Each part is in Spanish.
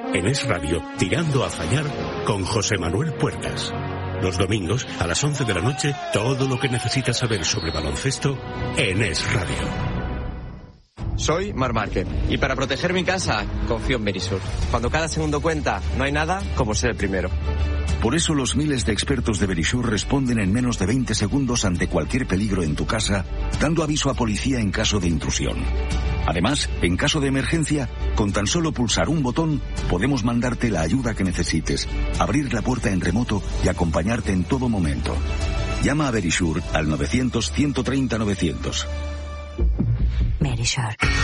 en Es Radio, Tirando a Fallar, con José Manuel Puertas. Los domingos, a las 11 de la noche, todo lo que necesitas saber sobre baloncesto en Es Radio. Soy Marc Márquez y para proteger mi casa confío en Verisur. Cuando cada segundo cuenta, no hay nada como ser el primero. Por eso los miles de expertos de Verisur responden en menos de 20 segundos ante cualquier peligro en tu casa, dando aviso a policía en caso de intrusión. Además, en caso de emergencia, con tan solo pulsar un botón, podemos mandarte la ayuda que necesites, abrir la puerta en remoto y acompañarte en todo momento. Llama a Verisur al 900-130-900. Verisur.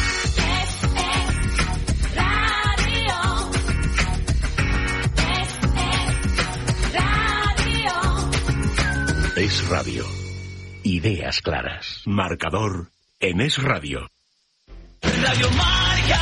Es Radio. Ideas claras. Marcador en Es Radio. Radio Marca.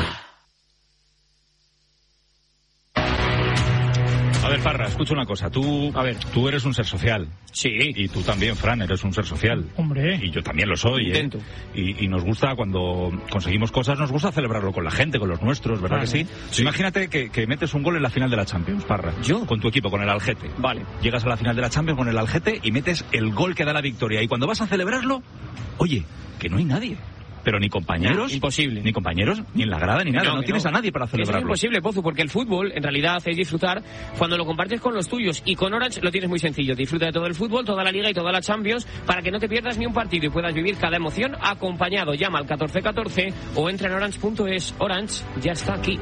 A ver, Parra, escucha una cosa. Tú eres un ser social. Sí. Y tú también, Fran, eres un ser social. Hombre. Y yo también lo soy. Intento. Y nos gusta, cuando conseguimos cosas, nos gusta celebrarlo con la gente, con los nuestros, ¿verdad que sí? Imagínate que metes un gol en la final de la Champions, Parra. ¿Yo? Con tu equipo, con el Algete. Vale. Llegas a la final de la Champions con el Algete y metes el gol que da la victoria. Y cuando vas a celebrarlo, oye, que no hay nadie. Pero ni compañeros, imposible. Ni compañeros, ni en la grada, ni nada. No tienes a nadie para celebrarlo. Es imposible, Pozu, porque el fútbol en realidad es disfrutar cuando lo compartes con los tuyos. Y con Orange lo tienes muy sencillo. Disfruta de todo el fútbol, toda la Liga y toda la Champions para que no te pierdas ni un partido y puedas vivir cada emoción acompañado. Llama al 1414 o entra en orange.es. Orange ya está aquí.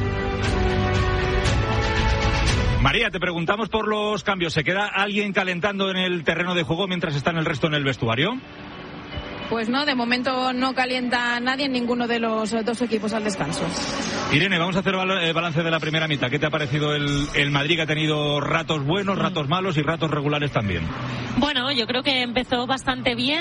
María, te preguntamos por los cambios. ¿Se queda alguien calentando en el terreno de juego mientras están el resto en el vestuario? Pues no, de momento no calienta nadie en ninguno de los dos equipos al descanso. Irene, vamos a hacer balance de la primera mitad. ¿Qué te ha parecido el Madrid, que ha tenido ratos buenos, ratos malos y ratos regulares también? Bueno, yo creo que empezó bastante bien.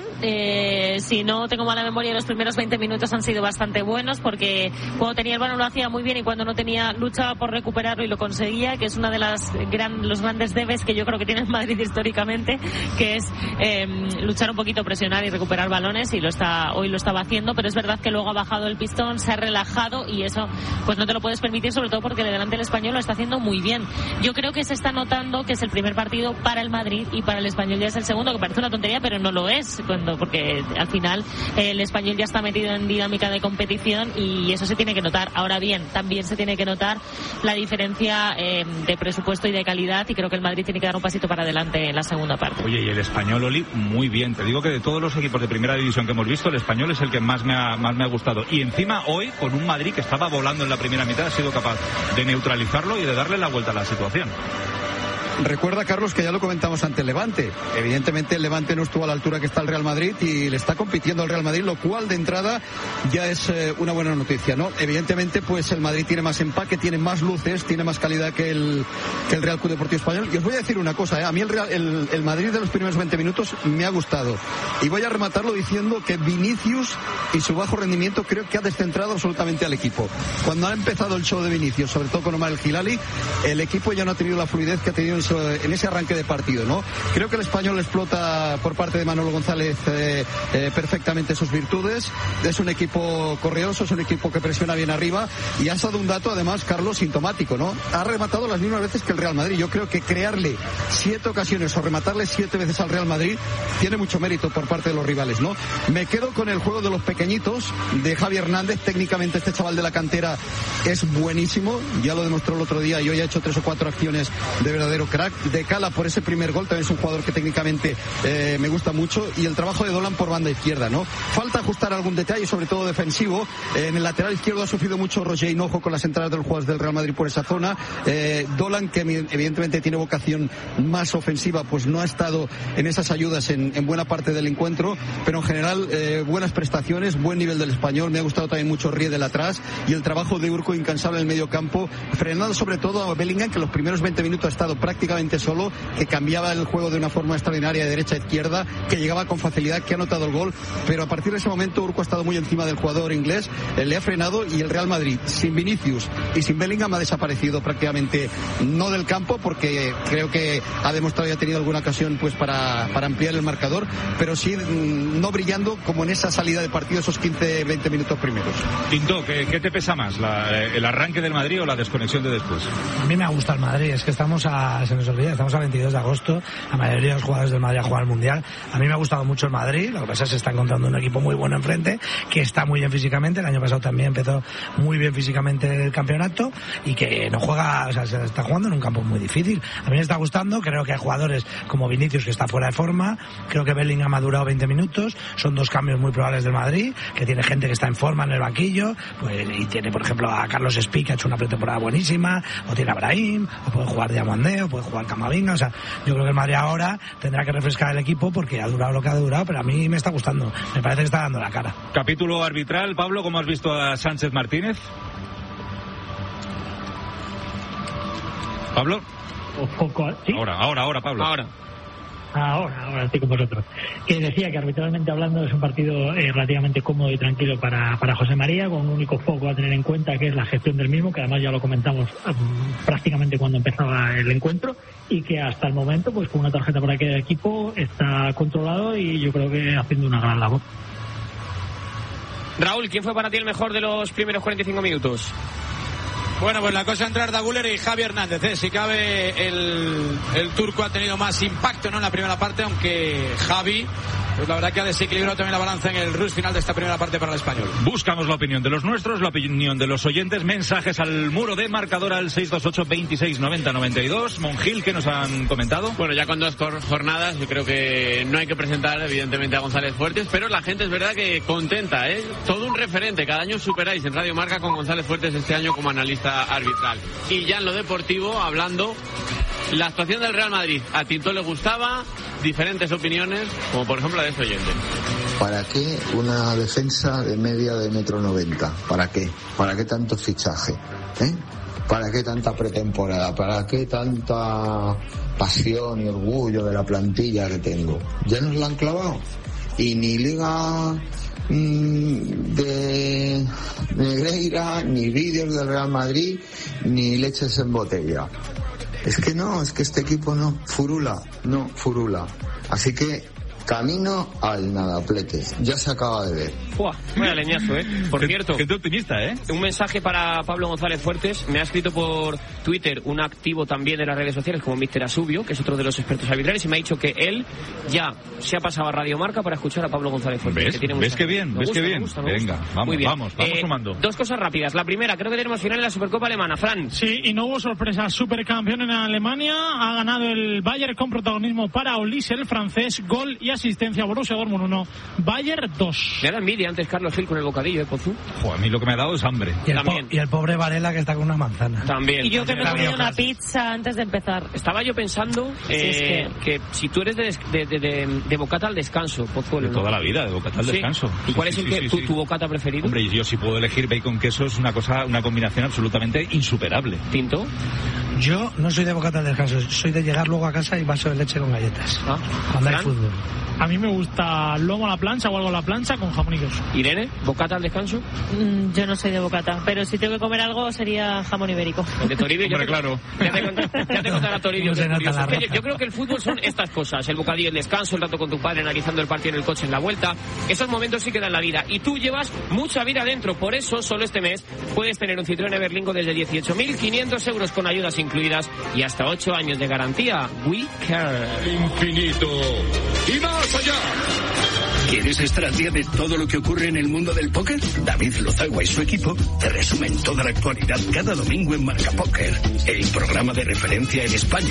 Si no tengo mala memoria, los primeros 20 minutos han sido bastante buenos, porque cuando tenía el balón lo hacía muy bien y cuando no tenía, luchaba por recuperarlo y lo conseguía, que es una de los grandes debes que yo creo que tiene el Madrid históricamente, que es luchar un poquito, presionar y recuperar balones, y hoy lo estaba haciendo, pero es verdad que luego ha bajado el pistón, se ha relajado y eso pues no te lo puedes permitir, sobre todo porque delante el Español lo está haciendo muy bien. Yo creo que se está notando que es el primer partido para el Madrid y para el Español ya es el segundo, que parece una tontería, pero no lo es, porque al final el Español ya está metido en dinámica de competición y eso se tiene que notar. Ahora bien, también se tiene que notar la diferencia de presupuesto y de calidad, y creo que el Madrid tiene que dar un pasito para adelante en la segunda parte. Oye, y el Español, Oli, muy bien. Te digo que de todos los equipos de primera división que hemos visto, el Español es el que más me ha gustado. Y encima hoy, con un Madrid que estaba volando en la primera mitad, ha sido capaz de neutralizarlo y de darle la vuelta a la situación. Recuerda, Carlos, que ya lo comentamos ante el Levante. Evidentemente el Levante no estuvo a la altura que está el Real Madrid y le está compitiendo al Real Madrid, lo cual de entrada ya es una buena noticia, ¿no? Evidentemente, pues el Madrid tiene más empaque, tiene más luces, tiene más calidad que el Real Club Deportivo Español. Y os voy a decir una cosa, a mí el Madrid de los primeros 20 minutos me ha gustado. Y voy a rematarlo diciendo que Vinicius y su bajo rendimiento creo que ha descentrado absolutamente al equipo. Cuando ha empezado el show de Vinicius, sobre todo con Omar El Hilali, el equipo ya no ha tenido la fluidez que ha tenido en ese arranque de partido, ¿no? Creo que el Español explota por parte de Manolo González perfectamente sus virtudes. Es un equipo correoso, es un equipo que presiona bien arriba y ha dado un dato, además, Carlos, sintomático, ¿no? Ha rematado las mismas veces que el Real Madrid. Yo creo que crearle 7 ocasiones o rematarle 7 veces al Real Madrid tiene mucho mérito por parte de los rivales, ¿no? Me quedo con el juego de los pequeñitos, de Javi Hernández. Técnicamente este chaval de la cantera es buenísimo, ya lo demostró el otro día y hoy ha hecho 3 o 4 acciones de verdadero crack. De Cala por ese primer gol, también es un jugador que técnicamente me gusta mucho, y el trabajo de Dolan por banda izquierda, ¿no? Falta ajustar algún detalle, sobre todo defensivo. En el lateral izquierdo ha sufrido mucho Roger Hinojo con las entradas de los jugadores del Real Madrid por esa zona. Dolan, que evidentemente tiene vocación más ofensiva, pues no ha estado en esas ayudas en buena parte del encuentro, pero en general buenas prestaciones, buen nivel del Español. Me ha gustado también mucho Riedel atrás y el trabajo de Urco incansable en el medio campo, frenando sobre todo a Bellingham, que los primeros 20 minutos ha estado prácticamente solo, que cambiaba el juego de una forma extraordinaria de derecha a izquierda, que llegaba con facilidad, que ha anotado el gol, pero a partir de ese momento Urco ha estado muy encima del jugador inglés, le ha frenado, y el Real Madrid sin Vinicius y sin Bellingham ha desaparecido prácticamente, no del campo, porque creo que ha demostrado y ha tenido alguna ocasión pues para ampliar el marcador, pero sí no brillando como en esa salida de partido esos 15-20 minutos primeros. Tinto, ¿qué te pesa más? ¿El arranque del Madrid o la desconexión de después? A mí me ha gustado el Madrid, es que se nos olvida, estamos a 22 de agosto, la mayoría de los jugadores del Madrid a jugar al Mundial. A mí me ha gustado mucho el Madrid, lo que pasa es que se está encontrando un equipo muy bueno enfrente, que está muy bien físicamente, el año pasado también empezó muy bien físicamente el campeonato, y que no juega, o sea, se está jugando en un campo muy difícil. A mí me está gustando, creo que hay jugadores como Vinicius que está fuera de forma, creo que Bellingham ha durado 20 minutos, son dos cambios muy probables del Madrid, que tiene gente que está en forma en el banquillo, pues, y tiene por ejemplo a Carlos Espí, que ha hecho una pretemporada buenísima, o tiene a Brahim, o puede jugar Diamandé, o puede jugar Camavinga. O sea, yo creo que el Madrid ahora tendrá que refrescar el equipo porque ha durado lo que ha durado, pero a mí me está gustando, me parece que está dando la cara. Capítulo arbitral, Pablo, ¿cómo has visto a Sánchez Martínez? ¿Pablo? ¿Sí? Ahora, Pablo. Ahora estoy con vosotros. Que decía que arbitralmente hablando es un partido relativamente cómodo y tranquilo para José María, con un único foco a tener en cuenta, que es la gestión del mismo, que además ya lo comentamos prácticamente cuando empezaba el encuentro, y que hasta el momento, pues con una tarjeta para cada equipo, está controlado y yo creo que haciendo una gran labor. Raúl, ¿quién fue para ti el mejor de los primeros 45 minutos? Bueno, pues la cosa entre Arda Güler y Javi Hernández. Si cabe, el turco ha tenido más impacto, ¿no?, en la primera parte, aunque Javi, pues la verdad que ha desequilibrado también la balanza en el rush final de esta primera parte para el español. Buscamos la opinión de los nuestros, la opinión de los oyentes, mensajes al muro de marcador al 628 26 90 92. Monjil, ¿qué nos han comentado? Bueno, ya con 2 jornadas yo creo que no hay que presentar evidentemente a González Fuertes, pero la gente es verdad que contenta, ¿eh? Todo un referente, cada año superáis en Radio Marca con González Fuertes este año como analista arbitral. Y ya en lo deportivo, hablando, la actuación del Real Madrid, a Tintó le gustaba, diferentes opiniones, como por ejemplo la de este oyente. ¿Para qué una defensa de media de 1,90 m? ¿Para qué? ¿Para qué tanto fichaje? ¿Para qué tanta pretemporada? ¿Para qué tanta pasión y orgullo de la plantilla que tengo? ¿Ya nos la han clavado? Y ni Liga de Negreira, ni vídeos del Real Madrid, ni leches en botella. Es que este equipo no furula. Así que camino al nadaplete. Ya se acaba de ver. Vaya leñazo, Por cierto, qué optimista, un mensaje para Pablo González Fuertes. Me ha escrito por Twitter un activo también de las redes sociales como Mr. Asubio, que es otro de los expertos arbitrales, y me ha dicho que él ya se ha pasado a Radio Marca para escuchar a Pablo González Fuertes. ¿Ves? Que tiene ¿Ves qué bien? Me gusta. Venga, vamos sumando. 2 cosas rápidas. La primera, creo que tenemos final en la Supercopa Alemana. Fran. Sí, y no hubo sorpresa. Supercampeón en Alemania. Ha ganado el Bayern con protagonismo para Olise, el francés. Gol y asistencia. Borussia Dortmund 1, Bayern 2. Me da envidia antes Carlos Gil con el bocadillo, Pozú. A mí lo que me ha dado es hambre. Y el pobre Varela, que está con una manzana. También. Y yo que me he comido una pizza antes de empezar. Estaba yo pensando que si tú eres de bocata al descanso, Pozuelo. De toda la vida, de bocata al descanso. ¿Y cuál es tu bocata preferido? Hombre, yo si puedo elegir bacon queso es una combinación absolutamente insuperable. ¿Tinto? Yo no soy de bocata al descanso, soy de llegar luego a casa y vaso de leche con galletas. Cuando hay fútbol. A mí me gusta lomo a la plancha o algo a la plancha con jamón y queso. ¿Irene? ¿Bocata al descanso? Yo no soy de bocata, pero si tengo que comer algo sería jamón ibérico. El de Toribio, hombre, claro. Ya te contará Toribio. Yo creo que el fútbol son estas cosas: el bocadillo, el descanso, el rato con tu padre analizando el partido en el coche en la vuelta. Esos momentos sí quedan en la vida. Y tú llevas mucha vida dentro. Por eso, solo este mes puedes tener un Citroën Everlingo desde 18.500 euros con ayudas incluidas y hasta 8 años de garantía. We Care. Infinito y más allá. ¿Quieres estar al día de todo lo que ocurre en el mundo del póker? David Lozagua y su equipo te resumen toda la actualidad cada domingo en Marca Póker, el programa de referencia en España.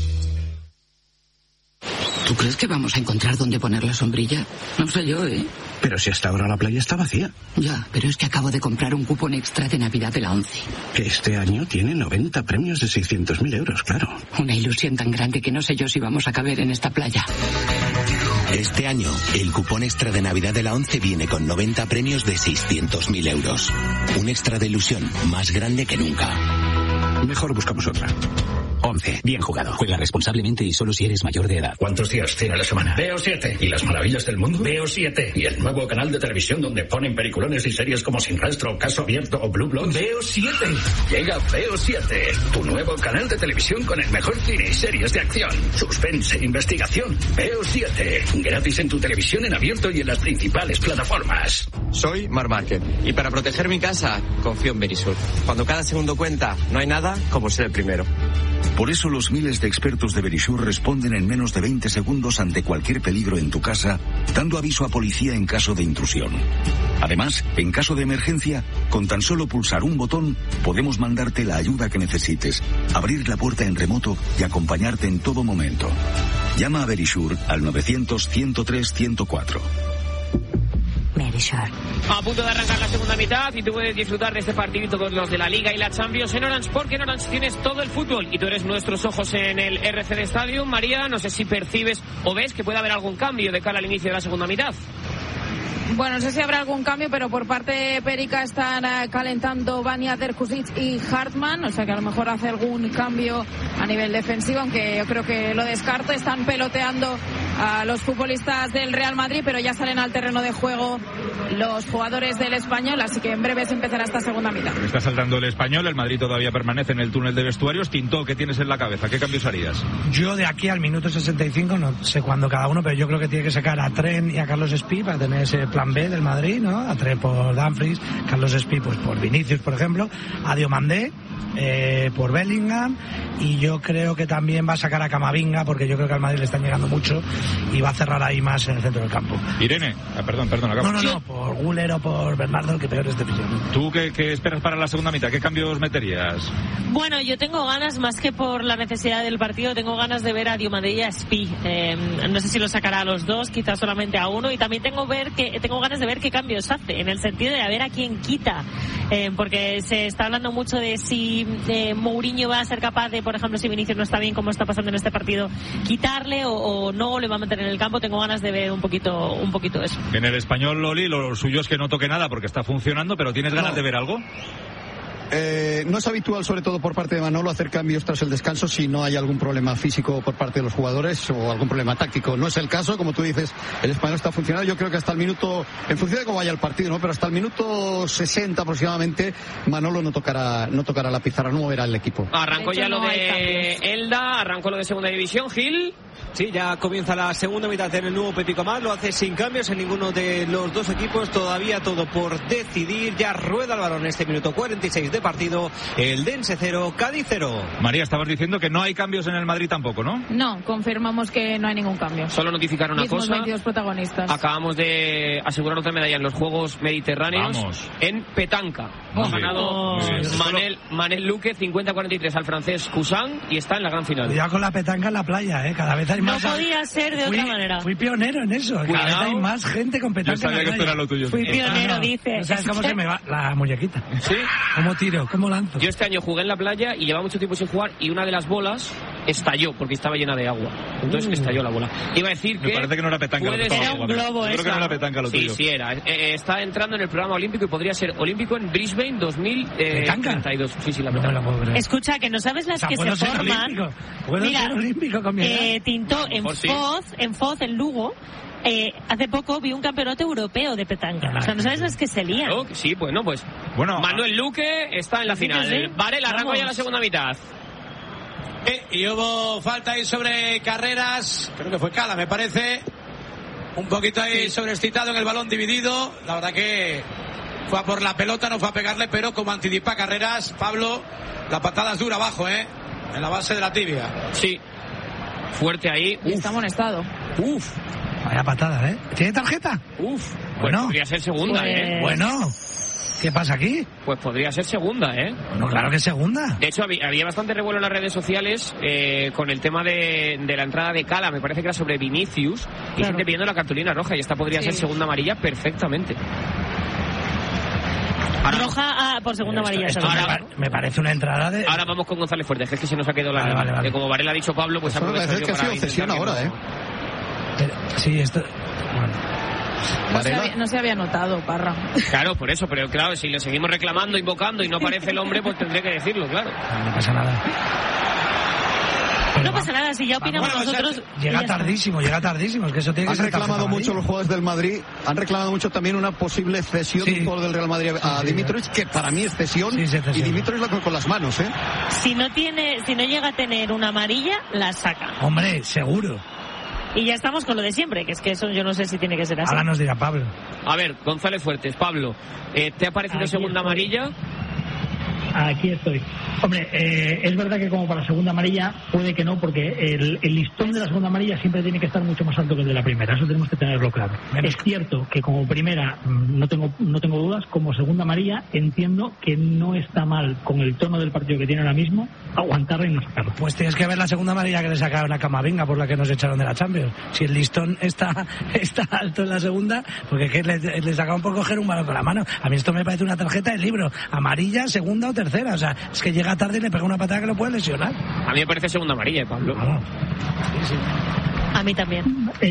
¿Tú crees que vamos a encontrar dónde poner la sombrilla? No sé yo, Pero si hasta ahora la playa está vacía. Ya, pero es que acabo de comprar un cupón extra de Navidad de la ONCE. Que este año tiene 90 premios de 600.000 euros, claro. Una ilusión tan grande que no sé yo si vamos a caber en esta playa. Este año, el cupón extra de Navidad de la ONCE viene con 90 premios de 600.000 euros. Un extra de ilusión más grande que nunca. Mejor buscamos otra. 11. Bien jugado. Juega responsablemente y solo si eres mayor de edad. ¿Cuántos días tiene la semana? Veo 7. ¿Y las maravillas del mundo? Veo 7. ¿Y el nuevo canal de televisión donde ponen peliculones y series como Sin Rastro, Caso Abierto o Blue Bloods? Veo 7. Llega Veo 7, tu nuevo canal de televisión con el mejor cine y series de acción, suspense, investigación. Veo 7. Gratis en tu televisión en abierto y en las principales plataformas. Soy Marc Márquez y para proteger mi casa confío en Verisur. Cuando cada segundo cuenta, no hay nada como ser el primero. Por eso los miles de expertos de Verisur responden en menos de 20 segundos ante cualquier peligro en tu casa, dando aviso a policía en caso de intrusión. Además, en caso de emergencia, con tan solo pulsar un botón, podemos mandarte la ayuda que necesites, abrir la puerta en remoto y acompañarte en todo momento. Llama a Verisur al 900-103-104. Verisur. A punto de arrancar la segunda mitad y tú puedes disfrutar de este partidito con los de la Liga y la Champions en Orange, porque en Orange tienes todo el fútbol y tú eres nuestros ojos en el RCD Stadium. María, no sé si percibes o ves que puede haber algún cambio de cara al inicio de la segunda mitad. Bueno, no sé si habrá algún cambio, pero por parte de Perica están calentando Vania, Derkusic y Hartmann, o sea que a lo mejor hace algún cambio a nivel defensivo, aunque yo creo que lo descarto. Están peloteando a los futbolistas del Real Madrid, pero ya salen al terreno de juego los jugadores del Español, así que en breve se empezará esta segunda mitad. Está saltando el Español, el Madrid todavía permanece en el túnel de vestuarios. Tintó, ¿qué tienes en la cabeza? ¿Qué cambios harías? Yo de aquí al minuto 65, no sé cuándo cada uno, pero yo creo que tiene que sacar a Trent y a Carlos Espí para tener ese plan B del Madrid, ¿no? A Trent por Dumfries, Carlos Espí pues por Vinicius, por ejemplo, a Diomandé por Bellingham, y yo creo que también va a sacar a Camavinga, porque yo creo que al Madrid le están llegando mucho y va a cerrar ahí más en el centro del campo. Irene, perdón, acabo. No, por Güler o por Bernardo, el que peor es decisión. ¿Tú qué esperas para la segunda mitad? ¿Qué cambios meterías? Bueno, yo tengo ganas, más que por la necesidad del partido, tengo ganas de ver a Diomandé y a Espí. No sé si lo sacará a los dos, quizás solamente a uno, y también tengo ganas de ver qué cambios hace, en el sentido de a ver a quién quita, porque se está hablando mucho de si Mourinho va a ser capaz de, por ejemplo, si Vinicius no está bien, como está pasando en este partido, quitarle o no le va a meter en el campo. Tengo ganas de ver un poquito eso. En el Español, Loli, lo suyo es que no toque nada porque está funcionando, pero ¿tienes ganas de ver algo? No es habitual, sobre todo por parte de Manolo, hacer cambios tras el descanso si no hay algún problema físico por parte de los jugadores o algún problema táctico. No es el caso, como tú dices, el Español está funcionando. Yo creo que hasta el minuto, en función de cómo vaya el partido, ¿no? Pero hasta el minuto 60 aproximadamente, Manolo no tocará la pizarra, no moverá el equipo. Arrancó ya lo de Elda, arrancó lo de segunda división. Gil. Sí, ya comienza la segunda mitad en el nuevo Pepico Más, lo hace sin cambios en ninguno de los dos equipos, todavía todo por decidir. Ya rueda el balón en este minuto 46 de partido, el Dense 0, Cádiz 0. María, estabas diciendo que no hay cambios en el Madrid tampoco, ¿no? No, confirmamos que no hay ningún cambio. Solo notificar una Mismos cosa. 22 protagonistas. Acabamos de asegurar otra medalla en los Juegos Mediterráneos. Vamos. En petanca. Ha ganado Manel Luque 50-43 al francés Cousin y está en la gran final. Ya con la petanca en la playa, cada vez hay No más. podía ser de otra manera. Fui pionero en eso. Cada vez hay más gente con petanca. Yo sabía en la que esto playa. era lo tuyo. Fui pionero, dice. No sabes cómo se me va la muñequita. ¿Sí? ¿Cómo tiro? ¿Cómo lanzo? Yo este año jugué en la playa y llevaba mucho tiempo sin jugar y una de las bolas estalló porque estaba llena de agua. Entonces estalló la bola. Iba a decir que... Me parece que no era petanca lo que estaba Era un jugando. globo, Yo creo que no era petanca lo tuyo. Sí, era. Está entrando en el programa olímpico y podría ser olímpico en Brisbane 2032. Sí, la petanca. Escucha, que no sabes las que se forman. Puedo Mira, ser olímpico con mi edad. Tintó en Mejor sí. Foz, en Lugo. Hace poco vi un campeonato europeo de petanca. O sea, no sabes las que se lían. Claro que sí, bueno, pues Manuel Luque está en la final. sí. Vale, arranco ya la segunda mitad. Y hubo falta ahí sobre Carreras, creo que fue Cala, me parece. Un poquito ahí sobreexcitado en el balón dividido. La verdad que fue a por la pelota, no fue a pegarle, pero como anticipa Carreras, Pablo, la patada es dura abajo, en la base de la tibia. Sí, fuerte ahí. Y está amonestado. Vaya patada, ¿Tiene tarjeta? Pues Bueno. podría ser segunda, Bueno. ¿Qué pasa aquí? Pues podría ser segunda, No, claro que es segunda. De hecho, había bastante revuelo en las redes sociales con el tema de la entrada de Cala. Me parece que era sobre Vinicius. Y gente pidiendo la cartulina roja. Y esta podría ser segunda amarilla perfectamente. Roja por segunda amarilla. Me parece una entrada de... Ahora vamos con González Fuerte. Es que si nos ha quedado la... Vale. Como Varela ha dicho Pablo, pues me parece que ha sido cesión ahora, Sí, esto... No se había notado, Parra. Claro, por eso, pero claro, si le seguimos reclamando, invocando y no aparece el hombre, pues tendré que decirlo, claro. No pasa nada. No pasa nada, si ya opinamos nosotros. Llega tardísimo, es que eso tiene que ser. Han reclamado mucho los jugadores del Madrid, han reclamado mucho también una posible cesión de un jugador del Real Madrid a Dimitrovic, que para mí es cesión, y Dimitrovic lo con las manos, ¿eh? Si no llega a tener una amarilla, la saca. Hombre, seguro. Y ya estamos con lo de siempre, que es que eso yo no sé si tiene que ser así. Ahora nos dirá Pablo. A ver, González Fuertes, Pablo, ¿te ha parecido segunda amarilla? Aquí estoy. Hombre, es verdad que como para segunda amarilla puede que no, porque el listón de la segunda amarilla siempre tiene que estar mucho más alto que el de la primera. Eso tenemos que tenerlo claro. Es cierto que como primera no tengo dudas, como segunda amarilla entiendo que no está mal con el tono del partido que tiene ahora mismo aguantarla y no sacarla. Pues tienes que ver la segunda amarilla que le sacaron a Camavinga por la que nos echaron de la Champions. Si el listón está alto en la segunda, porque que le sacaron por coger un balón con la mano. A mí esto me parece una tarjeta de libro. Amarilla, segunda o tercera. O sea, es que llega tarde y le pega una patada que lo puede lesionar. A mí me parece segunda amarilla, Pablo. Sí. A mí también.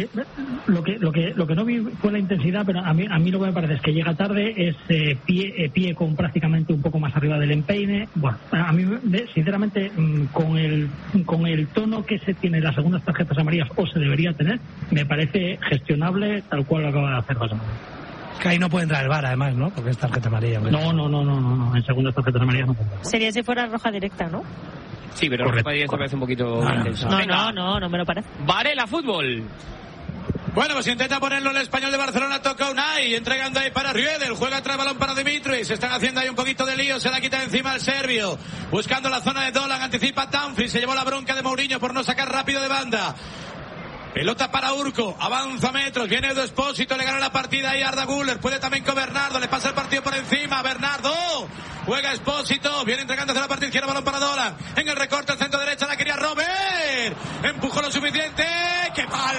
Lo que no vi fue la intensidad, pero a mí lo que me parece es que llega tarde, es pie con prácticamente un poco más arriba del empeine. Bueno, a mí sinceramente con el tono que se tiene en las segundas tarjetas amarillas, o se debería tener, me parece gestionable tal cual lo acaba de hacer Barcelona. Que ahí no puede entrar el VAR, además, ¿no? Porque es tarjeta amarilla. No. En segundas tarjetas amarillas no puede entrar. Sería si fuera roja directa, ¿no? Sí, pero roja directa parece un poquito intensa. No me lo parece. Varela, fútbol. Bueno, pues intenta ponerlo el Español de Barcelona, toca Unai, entregando ahí para Riedel, juega atrás balón para Dimitrovic, se están haciendo ahí un poquito de lío, se la quita encima el serbio, buscando la zona de Dolan, anticipa Dumfries, se llevó la bronca de Mourinho por no sacar rápido de banda. Pelota para Urco, avanza metros, viene Edu Expósito, le gana la partida ahí a Arda Güler, puede también con Bernardo, le pasa el partido por encima, Bernardo, juega Expósito, viene entregando hacia la parte izquierda, balón para Dolan, en el recorte, el centro derecha, la quería Robert, empujó lo suficiente, ¡qué mal!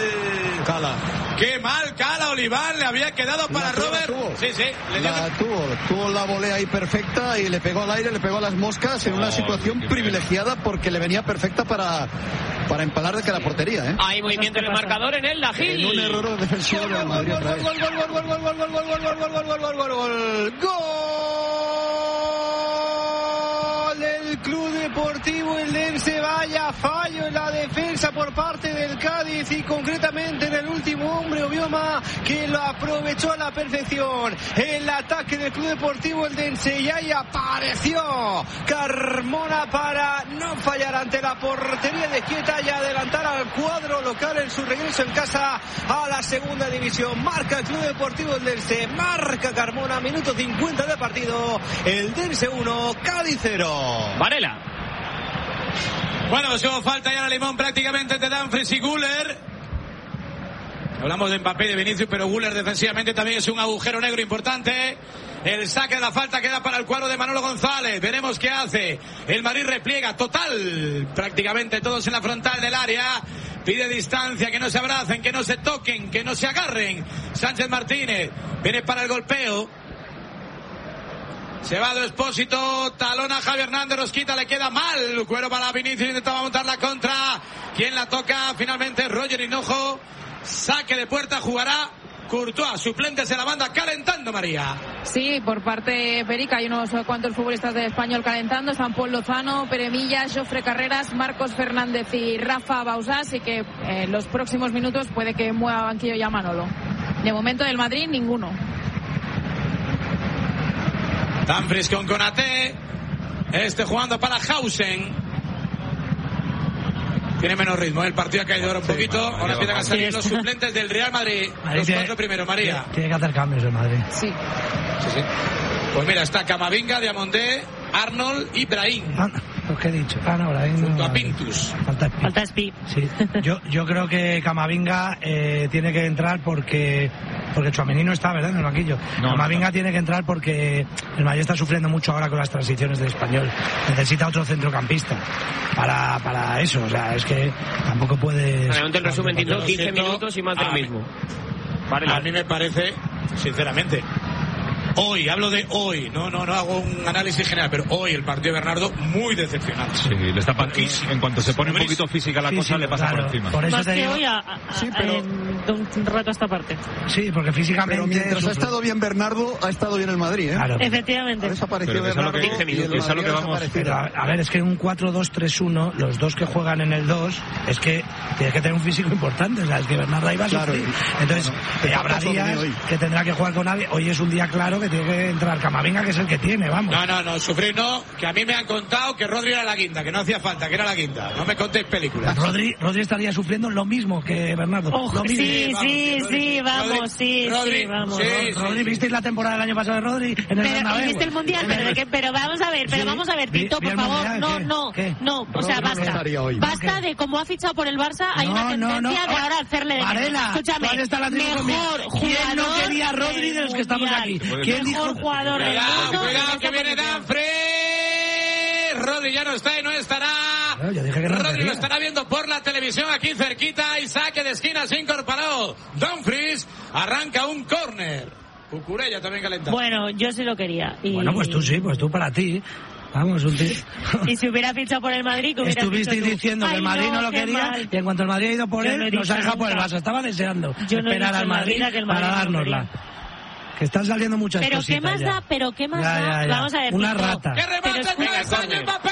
¡Qué mal, Cala, Oliván, le había quedado para Robert! Sí, le dio tuvo la volea ahí perfecta y le pegó al aire, le pegó a las moscas en una situación privilegiada porque le venía perfecta para empalar de que la portería, ¿eh? Hay movimiento en el marcador en el Gil. En un error defensivo del Madrid otra vez. ¡Gol del Club Deportivo Eldense! Vaya fallo en la defensa por parte del Cádiz y concretamente en el último hombre, Obioma, que lo aprovechó a la perfección. El ataque del Club Deportivo Eldense y ahí apareció Carmona para no fallar ante la portería de Quieta y adelantar al cuadro local en su regreso en casa a la segunda división. Marca el Club Deportivo Eldense, marca Carmona, minuto 50 de partido, Eldense 1, Cádiz 0. Varela. Bueno, pues hubo falta ya a Limón prácticamente entre Dumfries y Güler. Hablamos de Mbappé y de Vinicius, pero Güler defensivamente también es un agujero negro importante. El saque de la falta queda para el cuadro de Manolo González. Veremos qué hace. El Madrid repliega total. Prácticamente todos en la frontal del área. Pide distancia, que no se abracen, que no se toquen, que no se agarren. Sánchez Martínez viene para el golpeo. Se va de Expósito, talona a Javi Hernández, Rosquita, le queda mal. Cuero para Vinicius, intentaba montar la contra. ¿Quién la toca? Finalmente Roger Hinojo. Saque de puerta, jugará Courtois, suplentes en la banda, calentando, María. Sí, por parte Perica hay unos cuantos futbolistas de Español calentando. San Paul Lozano, Pere Millas, Jofre Carreras, Marcos Fernández y Rafa Bausá. Así que en los próximos minutos puede que mueva banquillo ya Manolo. De momento del Madrid, ninguno. Dumfries con Konaté. Jugando para Hausen. Tiene menos ritmo, el partido ha caído ahora un poquito. Ahora empiezan a salir los suplentes del Real Madrid. Los cuatro primeros, María. Tiene que hacer cambios el Madrid. Sí. Pues mira, está Camavinga, Diamondé, Arnold y Brahim. Pues qué he dicho. Brahim. Junto a Pintus. Falta Spi. Sí. Yo creo que Camavinga tiene que entrar porque Tchouaméni no está, ¿verdad? En el banquillo. Camavinga tiene que entrar porque el Madrid está sufriendo mucho ahora con las transiciones del Español. Necesita otro centrocampista para eso. O sea, es que tampoco puede. Realmente el resumen tiene 15 minutos y más de lo mismo. A mí me parece, sinceramente, hoy, hablo de hoy, no hago un análisis general, pero hoy el partido de Bernardo muy decepcionante. Sí, le está en cuanto se pone un poquito física la cosa, le pasa por encima. Por eso más que hoy sí, pero de un rato a esta parte. Sí, porque físicamente... Pero mientras ha estado bien Bernardo, ha estado bien el Madrid, ¿eh? Claro. Efectivamente. Ha desaparecido Bernardo. Pero, a ver, es que en un 4-2-3-1, los dos que juegan en el 2, es que tienes que tener un físico importante, o sea, es que Bernardo ahí va a sufrir. Entonces, habrá días que tendrá que jugar con nadie. Hoy es un día claro que tiene que entrar Camavinga, que es el que tiene, vamos. No, sufrir no, que a mí me han contado que Rodri era la guinda, que no hacía falta, que era la guinda. No me contéis películas. Rodri estaría sufriendo lo mismo que Bernardo. Sí, vamos. Rodri, ¿visteis la temporada del año pasado de Rodri en el Bernabéu? ¿Viste el Mundial? Pero vamos a ver, Tito, por favor, no, o sea, basta de como ha fichado por el Barça, hay una tendencia de ahora hacerle de Varela, escúchame, mejor jugador. ¿Quién no quería a Rodri de los que estamos aquí? ¿Quién dijo jugador del mundo? Cuidado que viene Danfrey. Rodri ya no está y no estará. Yo dije que no Rodri lo estará viendo por la televisión aquí cerquita y saque de esquina se incorporó. Dumfries arranca un córner. Cucurella también calentado. Bueno, yo sí lo quería. Bueno, pues tú para ti. Vamos, un tío. Y si hubiera fichado por el Madrid, que estuvisteis diciendo que el Madrid no lo quería y en cuanto el Madrid ha ido por él, nos ha dejado por el Barça. Estaba deseando esperar al Madrid para dárnosla. Que están saliendo muchas cosas. Pero qué más da. Vamos a ver. Una rata. ¡Qué remate! ¡Cabezaño Mbappé!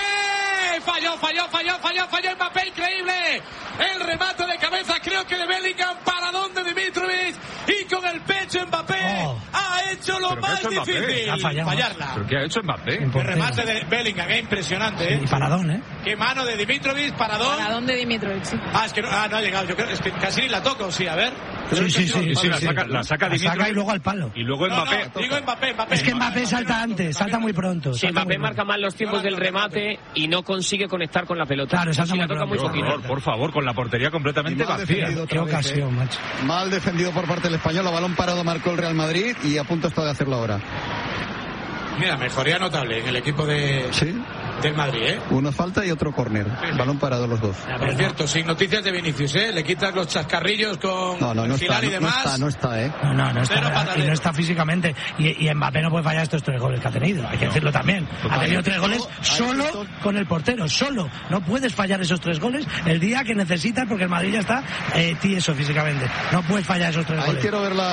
Falló Mbappé, increíble. El remate de cabeza, creo que de Bellingham, paradón de Dimitrovic y con el pecho Mbappé ha hecho lo más difícil. Fallarla. ¿Pero qué ha hecho Mbappé? El remate de Bellingham, es impresionante. Y paradón, Qué mano de Dimitrovic, paradón. Paradón de Dimitrovic, sí. Es que no ha llegado, yo creo, es que casi ni la toco, sí, a ver. Sí, la saca Dimitrovic. Y luego al palo. Y luego Mbappé. Digo Mbappé. Es que Mbappé salta antes, salta muy pronto. Sí, Mbappé marca mal los tiempos del remate y no consigue conectar con la pelota. Claro, salta muy pronto. Por favor, con la portería completamente vacía. Qué ocasión, macho. Mal defendido por parte del español, a balón parado marcó el Real Madrid y a punto está de hacerlo ahora. Mira, mejoría notable en el equipo del Madrid, Uno falta y otro córner. Balón parado los dos. Por cierto, sin noticias de Vinicius, Le quitas los chascarrillos con Gilar y demás. No está. No está físicamente. Y Mbappé no puede fallar estos 3 goles que ha tenido. Hay que decirlo también. Ha tenido 3 goles solo con el portero. Solo. No puedes fallar esos 3 goles el día que necesitas porque el Madrid ya está tieso físicamente. No puedes fallar esos 3 goles.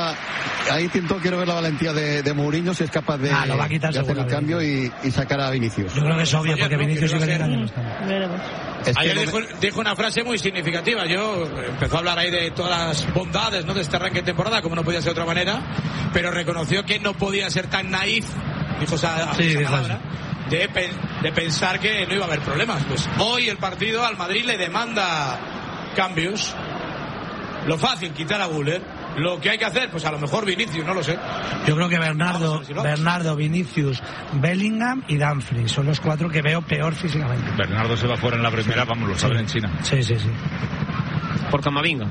Quiero ver la valentía de Mourinho si es capaz de hacer el cambio y sacar a Vinicius. Yo creo que es obvio porque Vinicius y Bellingham no están. Ayer dijo una frase muy significativa. Empezó a hablar ahí de todas las bondades, de este arranque de temporada, como no podía ser de otra manera, pero reconoció que no podía ser tan naif, dijo esa palabra, de pensar que no iba a haber problemas. Pues hoy el partido al Madrid le demanda cambios. Lo fácil, quitar a Güler. Lo que hay que hacer, pues a lo mejor Vinicius, no lo sé. Yo creo que Bernardo, Vinicius, Bellingham y Dumfries son los 4 que veo peor físicamente. Bernardo se va fuera en la primera, lo saben en China. Sí. Por Camavinga.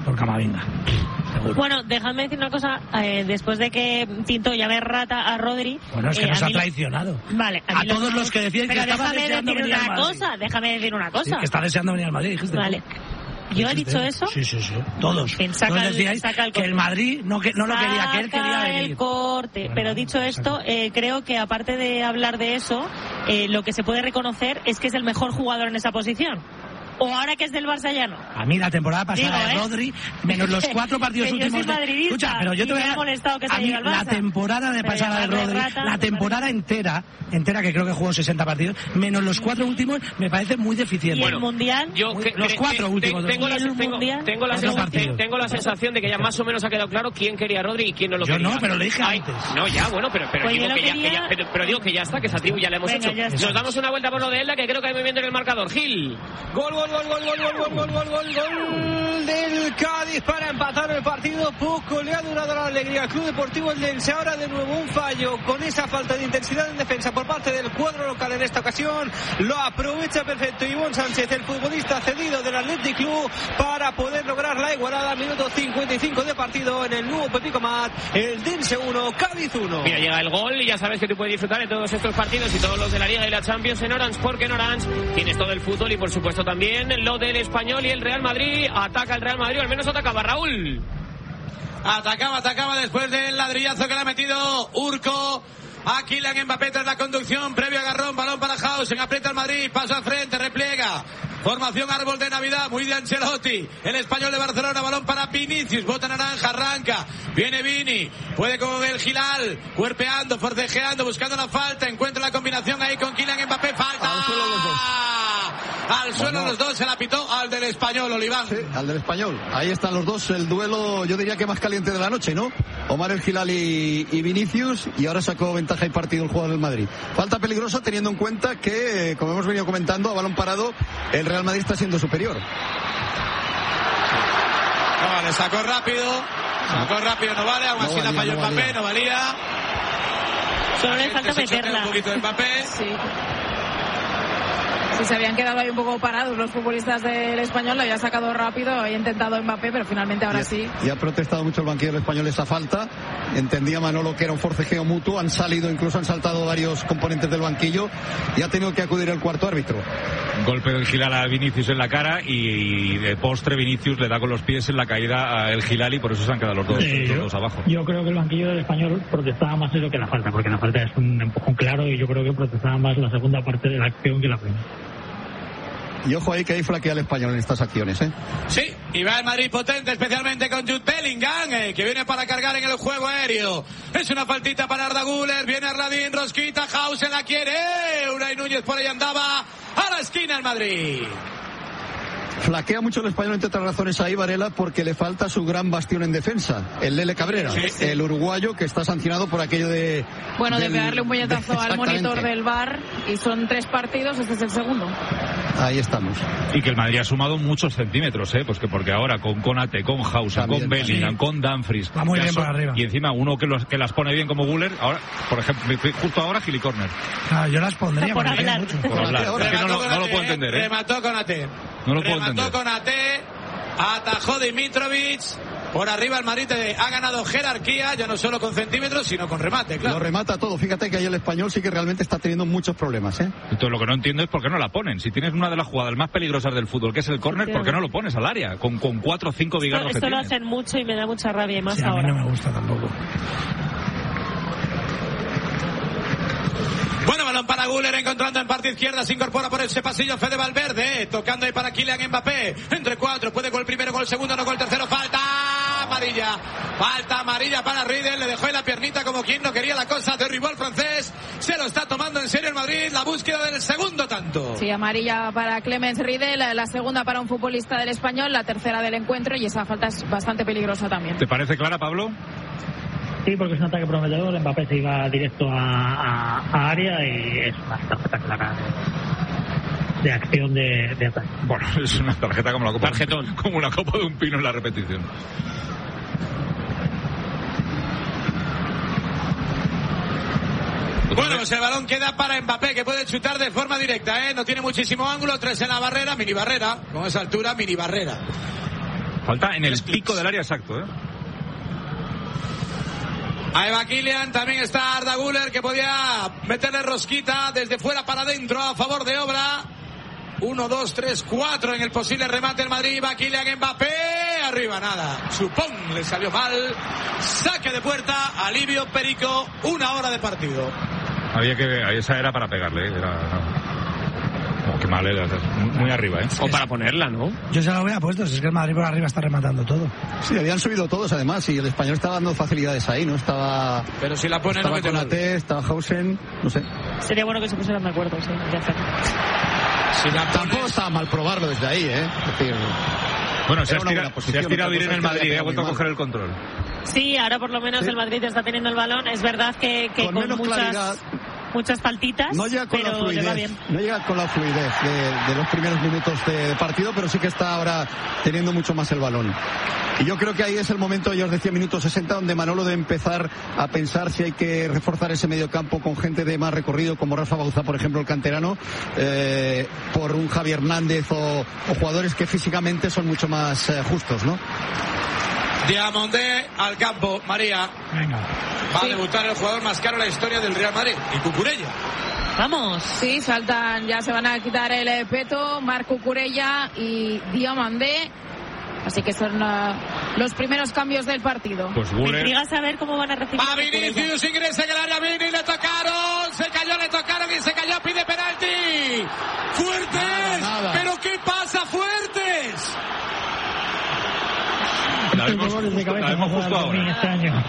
Bueno, dejadme decir una cosa. Después de que Tinto llame rata a Rodri... Bueno, es que nos ha traicionado. Vale. A todos los que decían que estaba deseando venir al Madrid. Déjame decir una cosa. Sí, que está deseando venir al Madrid, dijiste. Vale. ¿Yo he dicho eso? Sí. Todos. Todos decíais que el Madrid no lo quería, que él quería venir. El corte. Pero dicho esto, creo que aparte de hablar de eso, lo que se puede reconocer es que es el mejor jugador en esa posición. O ahora que es del Barça ya no. A mí la temporada pasada de Rodri, menos los 4 partidos últimos. Escucha, pero yo te voy a molestado que se a mí la temporada de pasada de Rodri, la temporada entera que creo que jugó 60 partidos, menos los 4 últimos, me parece muy deficiente. ¿Y el Mundial? Los 4 últimos. Tengo la sensación de que ya más o menos ha quedado claro quién quería a Rodri y quién no lo quería. Yo no, pero lo dije antes. No, ya, bueno, pero digo que ya está, que esa tribu ya la hemos hecho. Nos damos una vuelta por lo de Elda, que creo que hay movimiento en el marcador. Gil. Gol del Cádiz para empatar el partido. Poco le ha durado la alegría al Club Deportivo Eldense. Ahora de nuevo un fallo con esa falta de intensidad en defensa por parte del cuadro local en esta ocasión. Lo aprovecha perfecto Ivonne Sánchez, el futbolista cedido del Athletic Club, para poder lograr la igualada. Minuto 55 de partido en el nuevo Pepico Mat. Eldense 1, Cádiz 1. Mira, llega el gol y ya sabes que tú puedes disfrutar de todos estos partidos y todos los de la Liga y la Champions en Orange, porque en Orange tienes todo el fútbol y por supuesto también lo del Español y el Real Madrid. Ataca el Real Madrid, o al menos atacaba Raúl. Atacaba después del ladrillazo que le ha metido Urco a Kylian Mbappé tras la conducción, previo agarrón, balón para Hausen, aprieta el Madrid, paso al frente, repliega, Formación árbol de Navidad, muy de Ancelotti. El Español de Barcelona, balón para Vinicius, bota naranja, arranca. Viene Vini, puede con el Gilal, cuerpeando, forcejeando, buscando la falta. Encuentra la combinación ahí con Kylian Mbappé. Falta. Al suelo los dos, se la pitó al del Español, Oliván. Sí, al del Español. Ahí están los dos, el duelo, yo diría que más caliente de la noche, ¿no? Omar El Gilal y Vinicius, y ahora sacó ventaja y partido el jugador del Madrid. Falta peligrosa teniendo en cuenta que, como hemos venido comentando, a balón parado, el Real Madrid está siendo superior. No vale, sacó rápido, no vale, aún así la falló Mbappé, no valía. Solo le falta meterla. Un poquito de Mbappé. Sí. Si se habían quedado ahí un poco parados los futbolistas del Español, lo había sacado rápido, había intentado Mbappé, pero finalmente ahora sí. Y ha protestado mucho el banquillo del Español esa falta. Entendía Manolo que era un forcejeo mutuo, han saltado varios componentes del banquillo y ha tenido que acudir el cuarto árbitro. Golpe del Gilal a Vinicius en la cara y de postre Vinicius le da con los pies en la caída a El Gilal y por eso se han quedado los dos abajo. Yo creo que el banquillo del Español protestaba más eso que la falta, porque la falta es un empujón claro y yo creo que protestaba más la segunda parte de la acción que la primera. Y ojo ahí que hay flaquea el Español en estas acciones, ¿eh? Sí, y va el Madrid potente, especialmente con Jude Bellingham, que viene para cargar en el juego aéreo. Es una faltita para Arda Güler, viene Radín, rosquita, Hausen la quiere, Unai Núñez por ahí andaba, a la esquina el Madrid. Flaquea mucho el Español, entre otras razones, ahí, Varela, porque le falta su gran bastión en defensa, el Lele Cabrera, el uruguayo que está sancionado por aquello de... Bueno, de pegarle un puñetazo al monitor del VAR, y son 3 partidos, este es el segundo. Ahí estamos. Y que el Madrid ha sumado muchos centímetros, pues que porque ahora con Konate, con Hausen, con Bellingham, con Dumfries... Va muy bien por arriba. Y encima uno que las pone bien como Güler, ahora, por ejemplo, justo ahora Gili Corner. Yo las pondría por hablar. Por hablar. Es que no lo puedo entender, ¿eh? Remató Konate. No lo puedo entender. Remató Konate, atajó Dimitrovic. Por arriba el Madrid ha ganado jerarquía, ya no solo con centímetros, sino con remate, claro. Lo remata todo. Fíjate que ahí el Español sí que realmente está teniendo muchos problemas, ¿eh? Entonces lo que no entiendo es por qué no la ponen. Si tienes una de las jugadas más peligrosas del fútbol, que es el córner, ¿por qué no lo pones al área? Con 4 o 5 bigarros que tiene. Esto lo hacen mucho y me da mucha rabia, y más ahora. A mí no me gusta tampoco. Bueno, balón para Güler, encontrando en parte izquierda, se incorpora por ese pasillo Fede Valverde, tocando ahí para Kylian Mbappé, entre 4, puede con el primero, con el segundo, no con el tercero, falta amarilla para Riedel, le dejó en la piernita como quien no quería la cosa, derribó al francés, se lo está tomando en serio el Madrid, la búsqueda del segundo tanto. Sí, amarilla para Clemens Riedel, la segunda para un futbolista del Español, la tercera del encuentro, y esa falta es bastante peligrosa también. ¿Te parece clara, Pablo? Sí, porque es un ataque prometedor, Mbappé se iba directo a área y es una tarjeta clara de acción de ataque. Bueno, es una tarjeta como una copa de un pino en la repetición. Bueno, pues el balón queda para Mbappé, que puede chutar de forma directa, no tiene muchísimo ángulo, 3 en la barrera, mini barrera, con esa altura, mini barrera. Falta en el pico del área exacto, Ahí va Kylian, también está Arda Güler, que podía meterle rosquita desde fuera para adentro a favor de Obra. 1, 2, 3, 4 en el posible remate del Madrid. Va Kylian Mbappé, arriba nada. Supón le salió mal. Saque de puerta, alivio Perico, 1 hora de partido. Esa era para pegarle, qué mal era, muy arriba, O para ponerla, ¿no? Yo se la hubiera puesto, si es que el Madrid por arriba está rematando todo. Sí, habían subido todos además, y el Español estaba dando facilidades ahí, ¿no? Pero si la pone, estaba Konate, estaba Hausen, no sé. Sería bueno que se pusieran de acuerdo, sí, ya está. Tampoco estaba mal probarlo desde ahí, Es decir, bueno, se ha estirado bien en el Madrid, ha vuelto a coger el control. Sí, ahora por lo menos el Madrid está teniendo el balón. Es verdad que con muchas faltitas, no llega con pero la fluidez, le va bien. No llega con la fluidez de los primeros minutos de partido, pero sí que está ahora teniendo mucho más el balón. Y yo creo que ahí es el momento, ya os decía, minuto 60, donde Manolo debe empezar a pensar si hay que reforzar ese mediocampo con gente de más recorrido, como Rafa Bauzá, por ejemplo, el canterano, por un Javi Hernández o jugadores que físicamente son mucho más justos, ¿no? Diamondé al campo, María. Venga. Va a debutar el jugador más caro en la historia del Real Madrid, y Cucurella. Vamos. Sí, saltan, ya se van a quitar el peto, Marc Cucurella y Diamandé. Así que son los primeros cambios del partido. Pues me intriga saber cómo van a recibir. Va Vinicius, ingresa en el área, Vini, le tocaron, le tocaron y se cayó, pide penalti. ¡Fuerte! Nada. ¿Pero qué pasa? vemos justo ahora. Este año.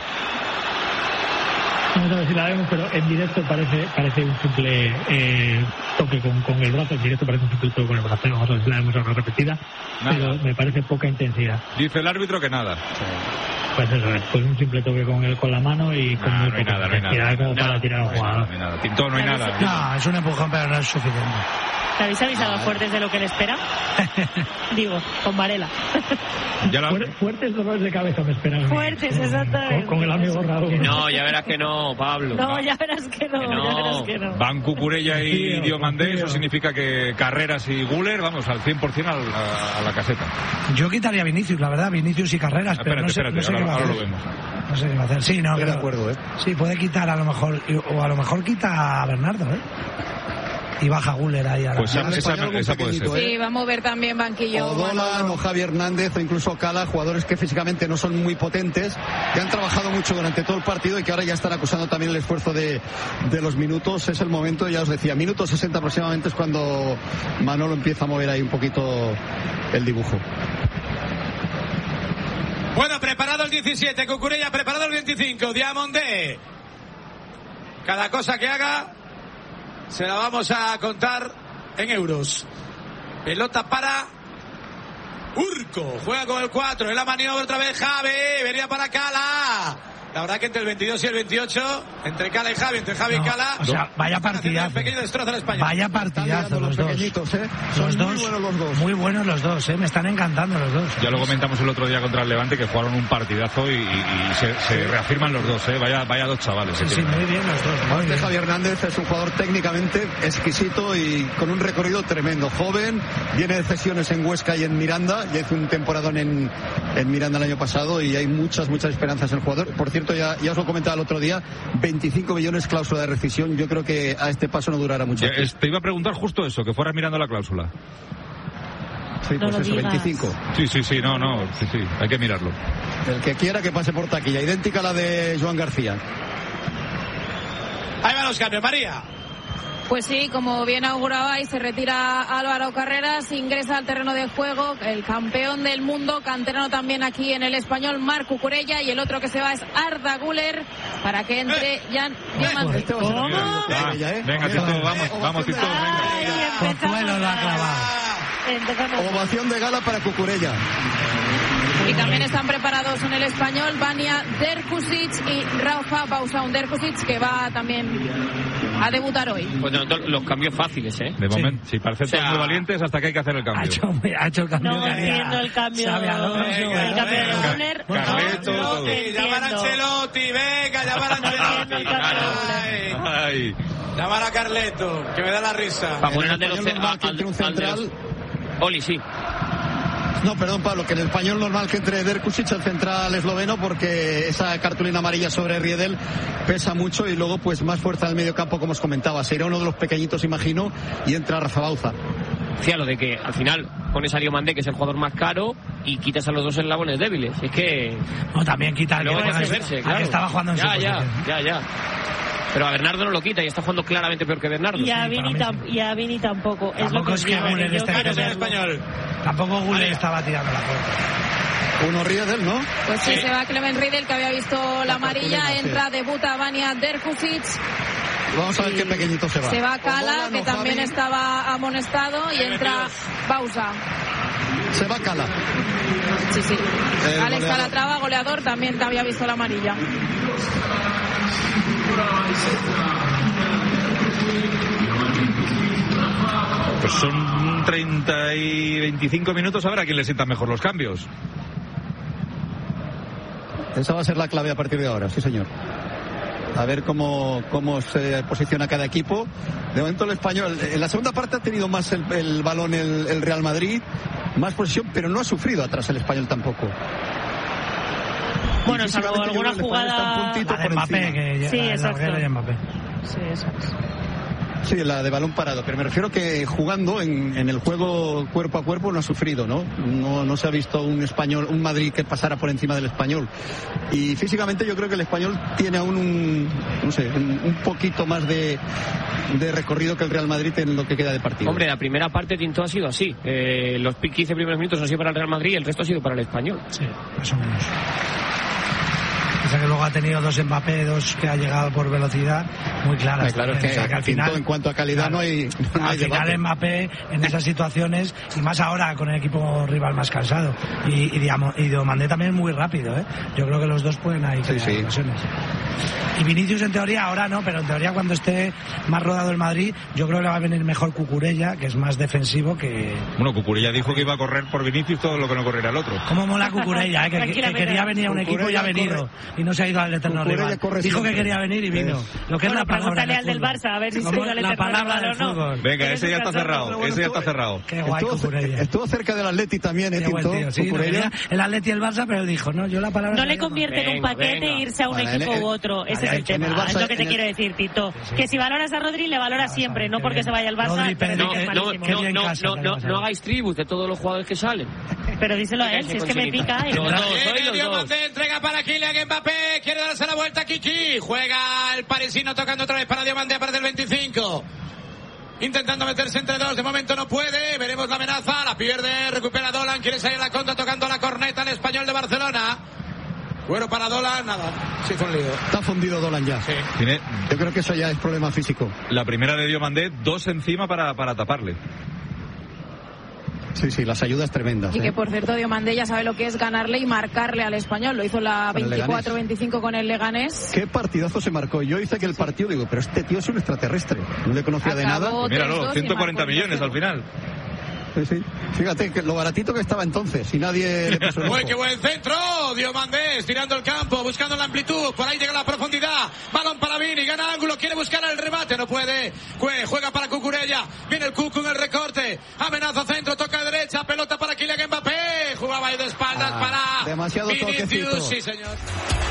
No sé si la vemos, pero en directo parece un simple toque con el brazo. En directo parece un simple toque con el brazo. Vamos a ver si la vemos ahora repetida. Nada. Pero me parece poca intensidad. Dice el árbitro que nada. Pues eso es, pues un simple toque con la mano y con no hay nada, para tirar al jugador. No hay nada. Tintó, no hay nada. No, es un empujón, pero no es suficiente. ¿Te habéis avisado a Fuertes de lo que le espera? Digo, con Varela. Fuertes dolores de cabeza me esperan. Fuertes, exactamente. Con el amigo Raúl. No, ya verás que no, Pablo. No, ya verás que no. Ya verás que no. Van Cucurella y Diomandé, eso significa que Carreras y Güler, vamos, al 100% a la caseta. Yo quitaría Vinicius, la verdad, Vinicius y Carreras, pero espérate, no sé qué va a hacer. Ahora lo vemos. No sé qué va a hacer. Sí, no, estoy de acuerdo, Sí, puede quitar a lo mejor, o a lo mejor quita a Bernardo, y baja Güler ahí a la... Pues esa puede ser. Sí, va a mover también banquillo. O Dolan o Javi Hernández o incluso Cala, jugadores que físicamente no son muy potentes, que han trabajado mucho durante todo el partido y que ahora ya están acusando también el esfuerzo de los minutos. Es el momento, ya os decía, minuto 60 aproximadamente es cuando Manolo empieza a mover ahí un poquito el dibujo. Bueno, preparado el 17, Cucurella, preparado el 25, Diamandé. Cada cosa que haga se la vamos a contar en euros. Pelota para Urco. Juega con el 4. En la maniobra otra vez Javi. Venía para Cala. La verdad que entre el 22 y el 28, entre Cala y Javi, entre Javi y Cala. O sea, vaya partidazo. Pequeño destrozo al español. Vaya partidazo los dos. Son muy buenos los dos. Muy buenos los dos, me están encantando los dos. Ya lo comentamos el otro día contra el Levante, que jugaron un partidazo y se reafirman los dos, Vaya dos chavales. Sí, muy bien los dos. Javi Hernández es un jugador técnicamente exquisito y con un recorrido tremendo. Joven, viene de cesiones en Huesca y en Miranda, ya hizo un temporadón en Miranda el año pasado y hay muchas esperanzas en el jugador. Por cierto, ya os lo comentaba el otro día, 25 millones cláusula de rescisión. Yo creo que a este paso no durará mucho. Te iba a preguntar justo eso, que fueras mirando la cláusula. Sí, pues eso, 25. Sí, hay que mirarlo. El que quiera que pase por taquilla, idéntica a la de Joan García. Ahí van los cambios, María. Pues sí, como bien augurabais, se retira Álvaro Carreras, ingresa al terreno de juego el campeón del mundo, canterano también aquí en el Español, Marc Cucurella, y el otro que se va es Arda Güler, para que entre Jan Diamandé. ¿Cómo? Venga, Tito, vamos, Tito, venga. Consuelo lo ha clavado. Ovación de gala para Cucurella. Y también están preparados en el Español Vanja Drkušić y Rafa Bausa-Drkušić, que va también a debutar hoy. Pues no, los cambios fáciles, De momento, sí, parecen todos muy valientes hasta que hay que hacer el cambio. Ha hecho el cambio. No entiendo el cambio. El cambio de Güler. Carleto, llamar a Ancelotti, venga, llamar a Ancelotti. Llamar a Carleto, que me da la risa. Para poner al central. Oli, sí. No, perdón, Pablo, que en el español normal que entre Drkušić, el central esloveno, porque esa cartulina amarilla sobre Riedel pesa mucho y luego pues más fuerza al medio campo, como os comentaba. Será uno de los pequeñitos, imagino, y entra Rafa Bauza. Decía lo de que al final pones a Diomandé, que es el jugador más caro, y quitas a los dos eslabones débiles. Es que... No, también quita al que estaba jugando en su posición. Ya. Pero a Bernardo no lo quita y está jugando claramente peor que Bernardo. Y a Vini tampoco. Tampoco es que Güler esté en español. Tampoco Güler estaba tirando la puerta. Uno Riedel, ¿no? Pues sí, se va Clement Riedel, que había visto la amarilla. Entra, debuta Vanja Drkušić. Vamos a ver qué pequeñito se va. Se va Cala, que también estaba amonestado, y entra Bausa. Se va Cala. Sí. Alex Calatrava, goleador, también te había visto la amarilla. Pues son 30 y 25 minutos, a ver a quién le sientan mejor los cambios. Esa va a ser la clave a partir de ahora, sí señor. A ver cómo se posiciona cada equipo. De momento el español, en la segunda parte ha tenido más el balón el Real Madrid, más posesión, pero no ha sufrido atrás el español tampoco. Bueno, salvo alguna jugada de Mbappé, que sí, exacto. Sí, exacto. Sí, la de balón parado, pero me refiero que jugando en el juego cuerpo a cuerpo no ha sufrido, ¿no? No se ha visto un Madrid que pasara por encima del español. Y físicamente yo creo que el español tiene aún un poquito más de recorrido que el Real Madrid en lo que queda de partido. Hombre, la primera parte Tinto ha sido así. Los 15 primeros minutos han sido para el Real Madrid y el resto ha sido para el español. Sí, más o menos. Pasa que luego ha tenido 2 Mbappé, 2 que ha llegado por velocidad muy claras. Claro, es que al final, en cuanto a calidad, claro, no hay al final debate. Mbappé en esas situaciones, y más ahora con el equipo rival más cansado. Y Diomandé también es muy rápido, ¿eh? Yo creo que los dos pueden ahí crear ocasiones. Y Vinicius en teoría ahora no, pero en teoría cuando esté más rodado el Madrid, yo creo que le va a venir mejor Cucurella, que es más defensivo que... Bueno, Cucurella dijo que iba a correr por Vinicius todo lo que no corriera el otro. ¿Cómo mola Cucurella? Que quería venir a un equipo y ha venido. Y no se ha ido al eterno rival. Dijo que quería venir y vino. Lo que es la palabra. Pregúntale al del Barça, a ver si se ha ido al eterno rival o no. Venga, ese ya está cerrado. Ese ya está cerrado. Qué guay, Cucurella. Estuvo cerca del Atleti también, Tinto. El Atleti y el Barça, pero dijo, no, yo la palabra... No le convierte en un paquete e irse a un equipo u otro. Ese es el tema. Es lo que te quiero decir, Tito. Que si valoras a Rodri, le valoras siempre, no porque se vaya al Barça. No hagáis tribus de todos los jugadores que salen. Pero díselo a él, si es que me pica. Diomandé entrega para Kylian Mbappé, quiere darse la vuelta a Kiki, juega el parisino tocando otra vez para Diomandé, aparece el 25. Intentando meterse entre dos, de momento no puede, veremos la amenaza, la pierde, recupera Dolan, quiere salir a la contra tocando la corneta el Español de Barcelona. Bueno, para Dolan, nada, sí fue un lío. Está fundido Dolan ya. Sí. Yo creo que eso ya es problema físico. La primera de Diomandé, 2 encima para taparle. Sí, las ayudas tremendas. Y que por cierto Diomandé ya sabe lo que es ganarle y marcarle al Español. Lo hizo la 24-25 con el Leganés. Qué partidazo se marcó. Yo hice que el partido, digo, pero este tío es un extraterrestre. No le conocía de nada. Pues míralo, 140 millones al final. Sí. Fíjate que lo baratito que estaba entonces y nadie le puso el ojo. ¡Uy, qué buen centro! Diomandé estirando el campo, buscando la amplitud, por ahí llega la profundidad, balón para Vini, gana ángulo, quiere buscar el remate, no puede, juega para Cucurella, viene el Cucu en el recorte, amenaza centro, toca derecha, pelota para Kylian Mbappé, jugaba ahí de espaldas para demasiado Vinicius, toquecito. sí señor.